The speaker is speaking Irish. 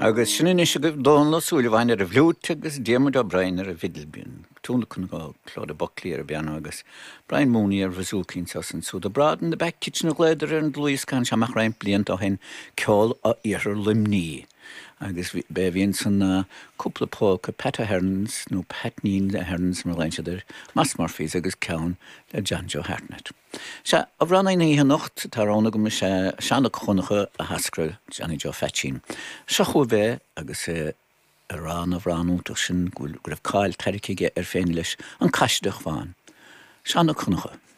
Agus sinna is go dólasúla bhaine a bhlút agus déimid a brein ar a vidalbíon. Túna chun go chlód a boclí ar bean agus. Brian Mooney ar bhasúcín sasan sú. Da bradan de bec kitchen gléidir an Louis can seach rain bliant a hen ceol a iar limní. Agus be bhíon san cúpla póca peta herns nó petnín a herns mar leinsidir Mas Murphys agus ceann le John Joe Hartnett. Se a bhranna í nocht tarrána go se seanna chunacha a hascra Johnny Joe Fetchin. Se chu bheith agus a rán a bhránúach sin go raibh cáil teiriciige ar féin leis an caiisteach bháin. Seanna chunacha.